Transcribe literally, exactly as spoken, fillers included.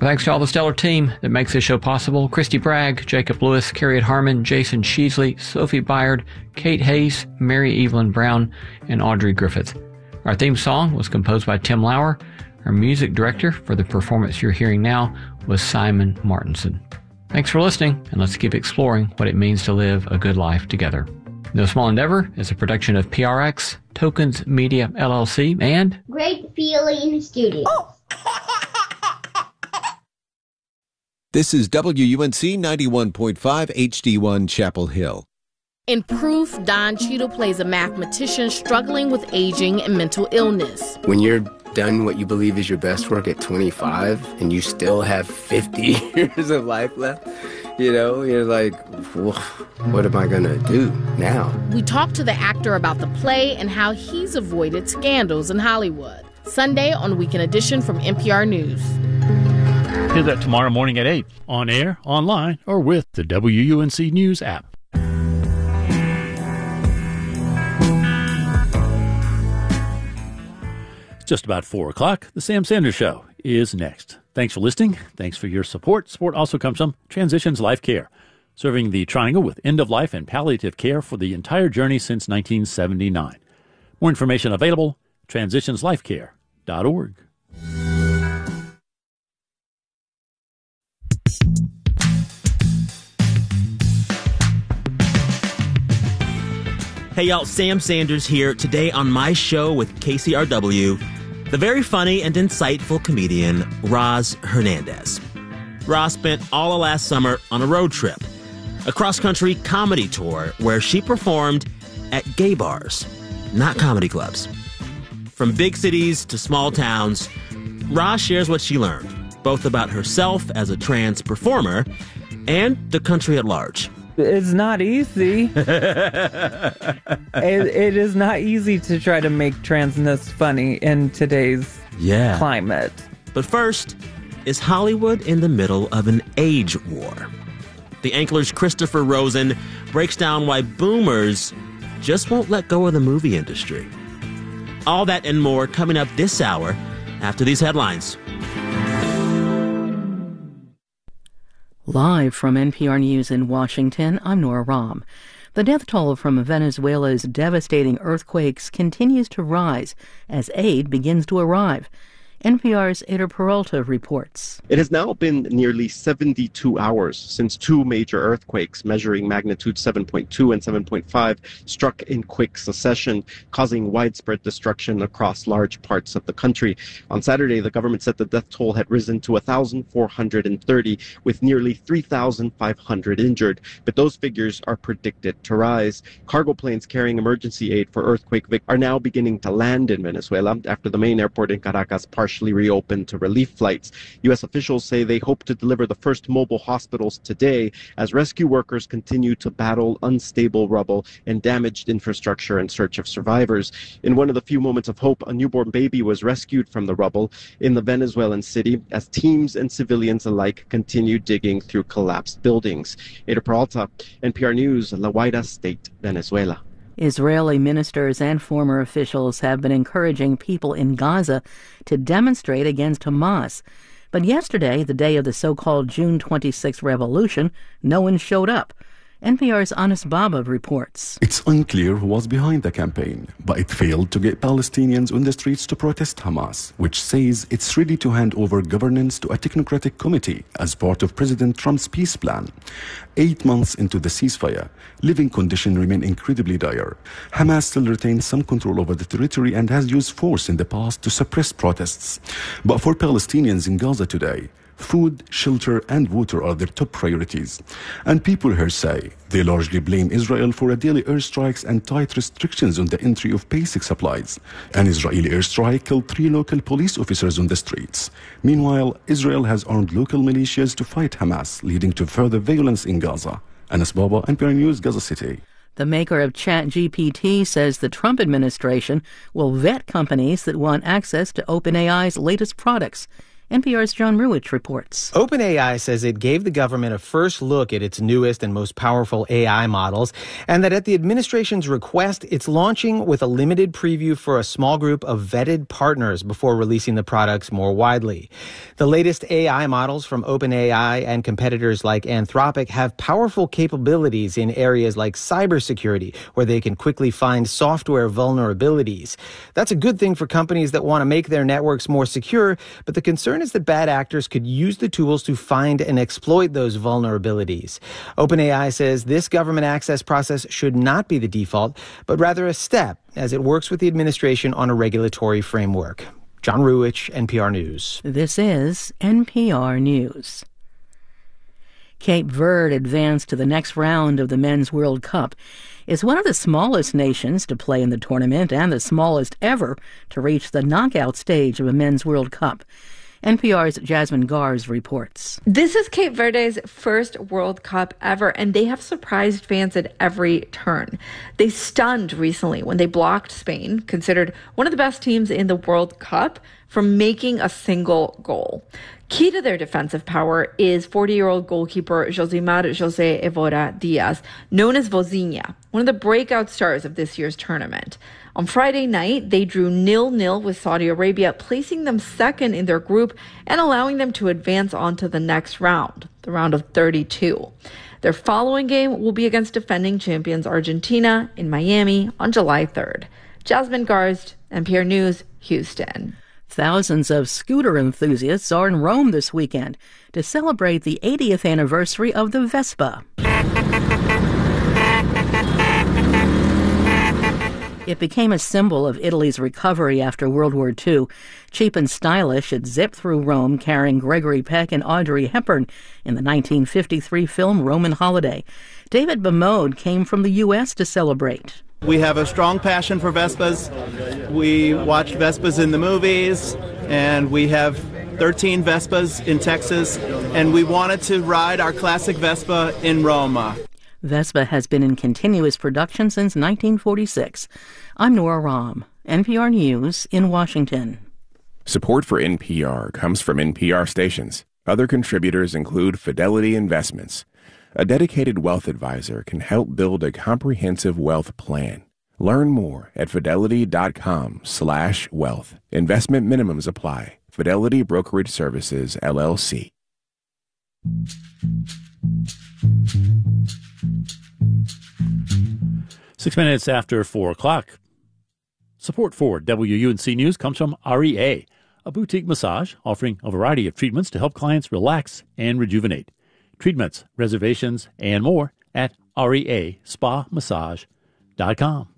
Thanks to all the stellar team that makes this show possible. Christy Bragg, Jacob Lewis, Carriot Harmon, Jason Sheasley, Sophie Byard, Kate Hayes, Mary Evelyn Brown, and Audrey Griffith. Our theme song was composed by Tim Lauer. Our music director for the performance you're hearing now was Simon Martinson. Thanks for listening, and let's keep exploring what it means to live a good life together. No Small Endeavor is a production of P R X, Tokens Media L L C, and Great Feeling Studio. This is W U N C ninety-one point five H D one Chapel Hill. In Proof, Don Cheadle plays a mathematician struggling with aging and mental illness. When you're done what you believe is your best work at twenty-five and you still have fifty years of life left, you know, you're like, what am I going to do now? We talk to the actor about the play and how he's avoided scandals in Hollywood. Sunday on Weekend Edition from N P R News. Hear that tomorrow morning at eight, on air, online, or with the W U N C News app. It's just about four o'clock. The Sam Sanders Show is next. Thanks for listening. Thanks for your support. Support also comes from Transitions Life Care, serving the Triangle with end-of-life and palliative care for the entire journey since nineteen seventy-nine. More information available, transitions life care dot org. Hey y'all, Sam Sanders here. Today on my show with K C R W, the very funny and insightful comedian Roz Hernandez. Roz spent all of last summer on a road trip, a cross-country comedy tour where she performed at gay bars, not comedy clubs. From big cities to small towns, Roz shares what she learned, both about herself as a trans performer and the country at large. It's not easy. it, it is not easy to try to make transness funny in today's yeah. climate. But first, is Hollywood in the middle of an age war? The Ankler's Christopher Rosen breaks down why boomers just won't let go of the movie industry. All that and more coming up this hour after these headlines. Live from N P R News in Washington, I'm Nora Rahm. The death toll from Venezuela's devastating earthquakes continues to rise as aid begins to arrive. N P R's Eder Peralta reports. It has now been nearly seventy-two hours since two major earthquakes measuring magnitude seven point two and seven point five struck in quick succession, causing widespread destruction across large parts of the country. On Saturday, the government said the death toll had risen to one thousand four hundred thirty, with nearly three thousand five hundred injured. But those figures are predicted to rise. Cargo planes carrying emergency aid for earthquake victims are now beginning to land in Venezuela after the main airport in Caracas partially reopened to relief flights. U S officials say they hope to deliver the first mobile hospitals today as rescue workers continue to battle unstable rubble and damaged infrastructure in search of survivors. In one of the few moments of hope, a newborn baby was rescued from the rubble in the Venezuelan city as teams and civilians alike continue digging through collapsed buildings. Eder Peralta, N P R News, La Guaira State, Venezuela. Israeli ministers and former officials have been encouraging people in Gaza to demonstrate against Hamas. But yesterday, the day of the so-called June twenty-sixth revolution, no one showed up. N P R's Anas Baba reports. It's unclear who was behind the campaign, but it failed to get Palestinians on the streets to protest Hamas, which says it's ready to hand over governance to a technocratic committee as part of President Trump's peace plan. Eight months into the ceasefire, living conditions remain incredibly dire. Hamas still retains some control over the territory and has used force in the past to suppress protests. But for Palestinians in Gaza today, food, shelter, and water are their top priorities. And people here say they largely blame Israel for a daily airstrikes and tight restrictions on the entry of basic supplies. An Israeli airstrike killed three local police officers on the streets. Meanwhile, Israel has armed local militias to fight Hamas, leading to further violence in Gaza. Anas Baba, N P R News, Gaza City. The maker of ChatGPT says the Trump administration will vet companies that want access to OpenAI's latest products. N P R's John Ruwitch reports. OpenAI says it gave the government a first look at its newest and most powerful A I models, and that at the administration's request, it's launching with a limited preview for a small group of vetted partners before releasing the products more widely. The latest A I models from OpenAI and competitors like Anthropic have powerful capabilities in areas like cybersecurity, where they can quickly find software vulnerabilities. That's a good thing for companies that want to make their networks more secure, but the concern is that bad actors could use the tools to find and exploit those vulnerabilities. OpenAI says this government access process should not be the default, but rather a step as it works with the administration on a regulatory framework. John Ruwitch, N P R News. This is N P R News. Cape Verde advanced to the next round of the Men's World Cup. It's one of the smallest nations to play in the tournament and the smallest ever to reach the knockout stage of a Men's World Cup. N P R's Jasmine Gars reports. This is Cape Verde's first World Cup ever, and they have surprised fans at every turn. They stunned recently when they blocked Spain, considered one of the best teams in the World Cup, from making a single goal. Key to their defensive power is forty-year-old goalkeeper Josimar José Evora Diaz, known as Vozinha, one of the breakout stars of this year's tournament. On Friday night, they drew nil nil with Saudi Arabia, placing them second in their group and allowing them to advance on to the next round, the round of thirty-two. Their following game will be against defending champions Argentina in Miami on July third. Jasmine Gars, N P R News, Houston. Thousands of scooter enthusiasts are in Rome this weekend to celebrate the eightieth anniversary of the Vespa. It became a symbol of Italy's recovery after World War Two. Cheap and stylish, it zipped through Rome carrying Gregory Peck and Audrey Hepburn in the nineteen fifty-three film Roman Holiday. David Bemode came from the U S to celebrate. We have a strong passion for Vespas. We watch Vespas in the movies, and we have thirteen Vespas in Texas, and we wanted to ride our classic Vespa in Rome. Vespa has been in continuous production since nineteen forty-six. I'm Nora Rahm, N P R News in Washington. Support for N P R comes from N P R stations. Other contributors include Fidelity Investments. A dedicated wealth advisor can help build a comprehensive wealth plan. Learn more at fidelity.com slash wealth. Investment minimums apply. Fidelity Brokerage Services, L L C. Six minutes after four o'clock. Support for W U N C News comes from R E A, a boutique massage offering a variety of treatments to help clients relax and rejuvenate. Treatments, reservations, and more at R E A spa massage dot com.